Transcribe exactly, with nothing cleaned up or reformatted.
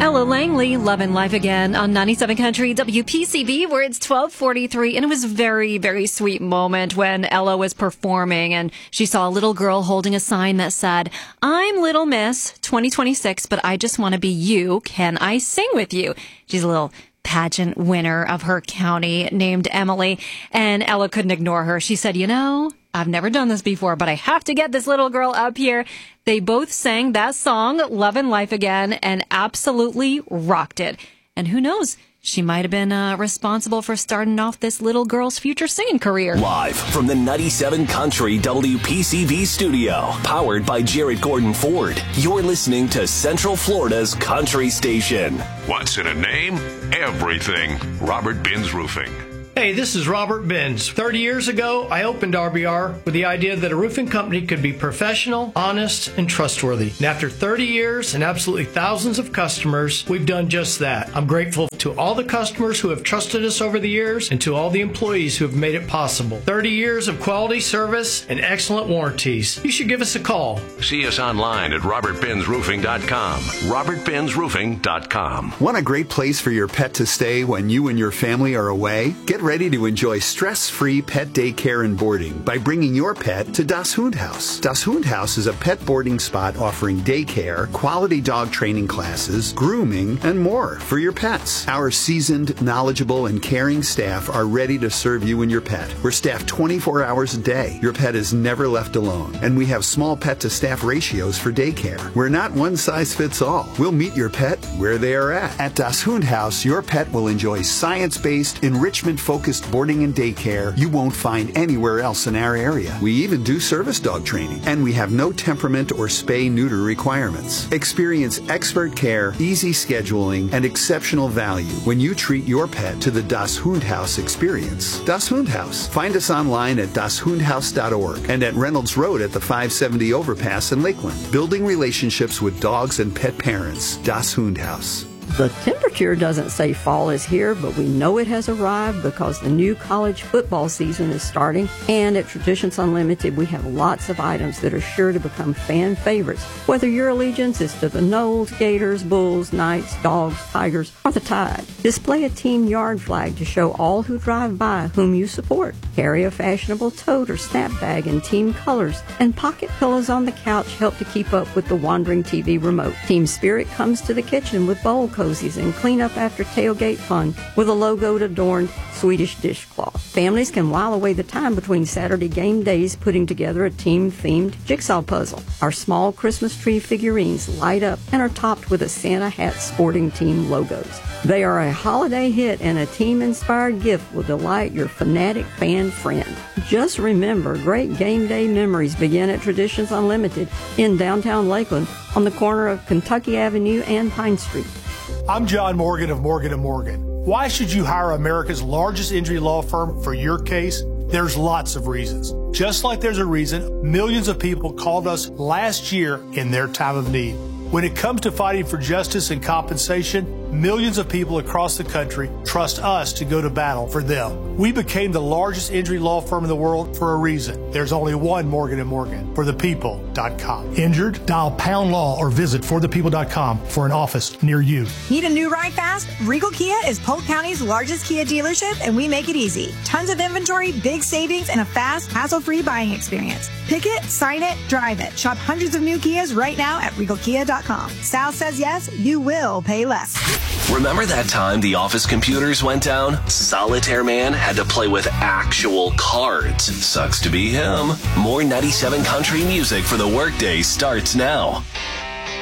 Ella Langley, Lovin' Life Again on ninety-seven Country W P C V, where it's twelve forty-three. And it was a very, very sweet moment when Ella was performing and she saw a little girl holding a sign that said, "I'm Little Miss twenty twenty-six, but I just want to be you. Can I sing with you?" She's a little pageant winner of her county named Emily, and Ella couldn't ignore her. She said, "You know, I've never done this before, but I have to get this little girl up here." They both sang that song, Lovin' Life Again, and absolutely rocked it. And who knows, she might have been uh, responsible for starting off this little girl's future singing career. Live from the ninety-seven Country W P C V studio, powered by Jarrett Gordon Ford, you're listening to Central Florida's country station. What's in a name? Everything. Robert Binns Roofing. Hey, this is Robert Binns. thirty years ago, I opened R B R with the idea that a roofing company could be professional, honest, and trustworthy. And after thirty years and absolutely thousands of customers, we've done just that. I'm grateful to all the customers who have trusted us over the years and to all the employees who have made it possible. thirty years of quality service and excellent warranties. You should give us a call. See us online at robert binns roofing dot com. robert binns roofing dot com. Want a great place for your pet to stay when you and your family are away? Get ready to enjoy stress-free pet daycare and boarding by bringing your pet to Das Hundhaus. Das Hundhaus is a pet boarding spot offering daycare, quality dog training classes, grooming, and more for your pets. Our seasoned, knowledgeable, and caring staff are ready to serve you and your pet. We're staffed twenty-four hours a day. Your pet is never left alone. And we have small pet-to-staff ratios for daycare. We're not one size fits all. We'll meet your pet where they are at. At Das Hundhaus, your pet will enjoy science-based, enrichment-focused boarding and daycare you won't find anywhere else in our area. We even do service dog training, and we have no temperament or spay-neuter requirements. Experience expert care, easy scheduling, and exceptional value when you treat your pet to the Das Hundhaus experience. Das Hundhaus. Find us online at das hundhaus dot org and at Reynolds Road at the five seventy overpass in Lakeland. Building relationships with dogs and pet parents. Das Hundhaus. The temperature doesn't say fall is here, but we know it has arrived because the new college football season is starting. And at Traditions Unlimited, we have lots of items that are sure to become fan favorites. Whether your allegiance is to the Noles, Gators, Bulls, Knights, Dogs, Tigers, or the Tide, display a team yard flag to show all who drive by whom you support. Carry a fashionable tote or snap bag in team colors, and pocket pillows on the couch help to keep up with the wandering T V remote. Team Spirit comes to the kitchen with bowl cozies and clean up after tailgate fun with a logoed adorned Swedish dishcloth. Families can while away the time between Saturday game days putting together a team-themed jigsaw puzzle. Our small Christmas tree figurines light up and are topped with a Santa hat sporting team logos. They are a holiday hit, and a team-inspired gift will delight your fanatic fan friend. Just remember, great game day memories begin at Traditions Unlimited in downtown Lakeland on the corner of Kentucky Avenue and Pine Street. I'm John Morgan of Morgan and Morgan. Why should you hire America's largest injury law firm for your case? There's lots of reasons. Just like there's a reason millions of people called us last year in their time of need. When it comes to fighting for justice and compensation, millions of people across the country trust us to go to battle for them. We became the largest injury law firm in the world for a reason. There's only one Morgan and Morgan, for the people dot com. Injured? Dial pound law or visit for the people dot com for an office near you. Need a new ride fast? Regal Kia is Polk County's largest Kia dealership, and we make it easy. Tons of inventory, big savings, and a fast, hassle-free buying experience. Pick it, sign it, drive it. Shop hundreds of new Kias right now at regal kia dot com. Sal says yes, you will pay less. Remember that time the office computers went down? Solitaire Man had to play with actual cards. Sucks to be him. More ninety-seven Country music for the workday starts now.